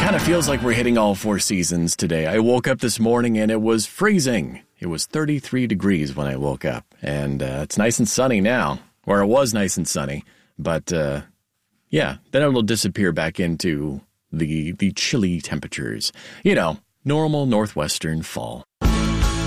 Kind of feels like we're hitting all four seasons today. I woke up this morning and it was freezing. It was 33 degrees when I woke up, and it's nice and sunny now, or it was nice and sunny, but yeah, then it'll disappear back into the chilly temperatures. You know, normal northwestern fall.